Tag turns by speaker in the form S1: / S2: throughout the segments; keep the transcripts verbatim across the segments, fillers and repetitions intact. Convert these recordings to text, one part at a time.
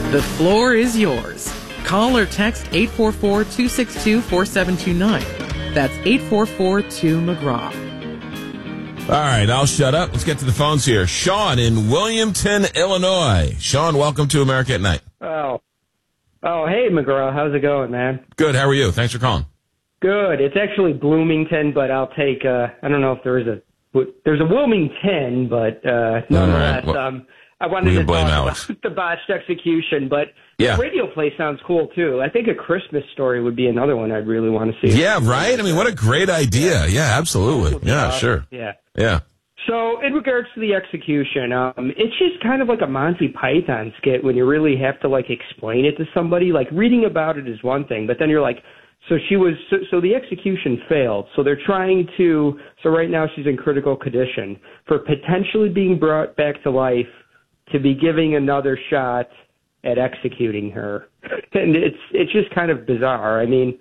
S1: The floor is yours. Call or text eight four four, two six two, four seven two nine. That's eight four four two McGraw.
S2: All right, I'll shut up. Let's get to the phones here. Sean in Williamton, Illinois. Sean, welcome to America at Night.
S3: Oh, oh, hey, McGraw. How's it going, man?
S2: Good. How are you? Thanks for calling.
S3: Good. It's actually Bloomington, but I'll take, uh, I don't know if there is a, there's a Wilmington, but uh, nonetheless,
S2: All right. Well,
S3: um, I wanted
S2: we
S3: to
S2: can blame
S3: talk
S2: Alex.
S3: about the botched execution, but
S2: Yeah.
S3: the radio play sounds cool, too. I think A Christmas Story would be another one I'd really want to see.
S2: Yeah, right? I mean, what a great idea. Yeah, absolutely. Yeah, sure.
S3: Yeah.
S2: Yeah.
S3: So, in regards to the execution, um, it's just kind of like a Monty Python skit when you really have to, like, explain it to somebody. Like, reading about it is one thing, but then you're like, so she was, so, so the execution failed. So they're trying to, so right now she's in critical condition for potentially being brought back to life to be giving another shot at executing her. And it's, it's just kind of bizarre. I mean,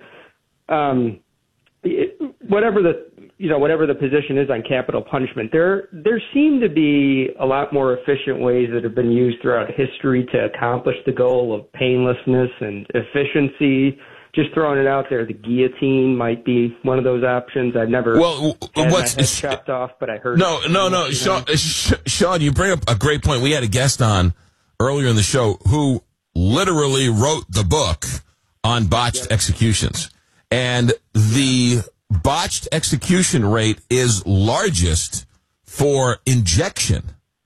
S3: um, it, whatever the, you know, whatever the position is on capital punishment, there there seem to be a lot more efficient ways that have been used throughout history to accomplish the goal of painlessness and efficiency. Just throwing it out there, the guillotine might be one of those options. I've never
S2: well,
S3: had
S2: what's
S3: my head chopped off, but I heard.
S2: No, no, no, Sean, Sean, you bring up a great point. We had a guest on earlier in the show who literally wrote the book on botched yep. executions, and the botched execution rate is largest for injection,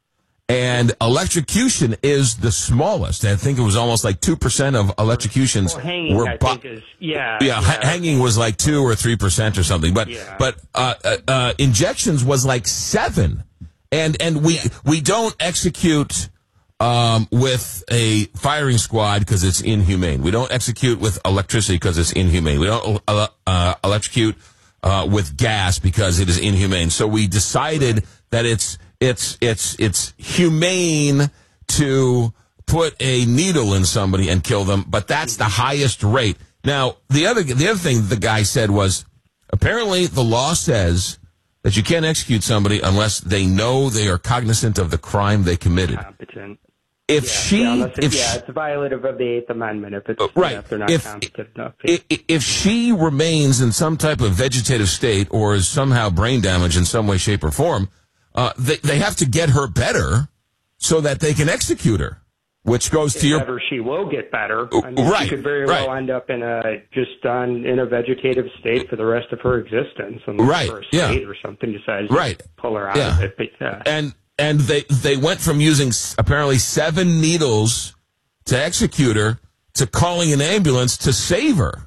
S2: and electrocution is the smallest. I think it was almost like two percent of electrocutions
S3: well, hanging,
S2: were
S3: I
S2: bo-
S3: think is, yeah,
S2: yeah,
S3: yeah.
S2: hanging was like two or three percent or something, but
S3: yeah.
S2: but uh, uh, uh, injections was like seven, and and we
S3: yeah.
S2: we don't execute um, with a firing squad because it's inhumane. We don't execute with electricity because it's inhumane. We don't uh, uh, electrocute uh, with gas because it is inhumane. So we decided right. that it's it's it's it's humane to put a needle in somebody and kill them, but that's the highest rate. Now, the other the other thing the guy said was apparently the law says that you can't execute somebody unless they know they are cognizant of the crime they committed.
S3: Competent.
S2: If
S3: yeah,
S2: she,
S3: yeah,
S2: if
S3: yeah,
S2: she,
S3: it's violative of the Eighth Amendment if it's
S2: uh, right,
S3: you know, if they're not
S2: if,
S3: competent enough.
S2: If, if she remains in some type of vegetative state or is somehow brain damaged in some way, shape, or form, uh, they they have to get her better so that they can execute her. Which goes
S3: if
S2: to your.
S3: Ever she will get better. I mean,
S2: right,
S3: she could very well
S2: right.
S3: end up in a just on in a vegetative state for the rest of her existence, unless
S2: right,
S3: her
S2: yeah.
S3: estate or something decides
S2: right.
S3: to pull her out
S2: yeah.
S3: of it. But, uh,
S2: and and they they went from using apparently seven needles to execute her to calling an ambulance to save her.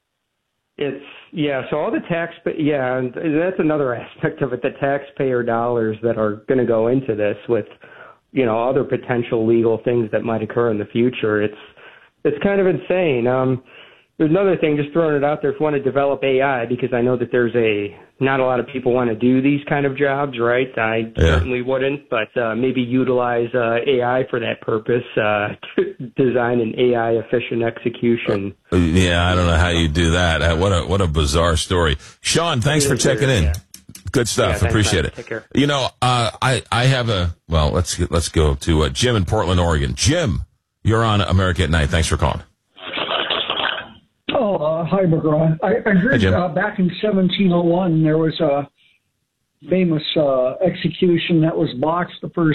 S3: It's yeah. So all the tax, yeah, and that's another aspect of it. The taxpayer dollars that are going to go into this with. You know, other potential legal things that might occur in the future. It's it's kind of insane. Um, there's another thing, just throwing it out there, if you want to develop A I, because I know that there's a, not a lot of people want to do these kind of jobs, right? I yeah. certainly wouldn't, but uh, maybe utilize uh, A I for that purpose, uh, to design an A I efficient execution.
S2: Uh, yeah, I don't know how you do that. Uh, what a what a bizarre story. Sean, thanks for checking in. Yeah. Good stuff.
S3: Yeah,
S2: Appreciate
S3: thanks,
S2: it.
S3: Take care.
S2: You know, uh, I I have a well. Let's let's go to uh, Jim in Portland, Oregon. Jim, you're on America at Night. Thanks for calling.
S4: Oh, uh, hi, McGraw. I, I heard
S2: hi,
S4: uh, back in seventeen oh one there was a famous uh, execution that was botched the first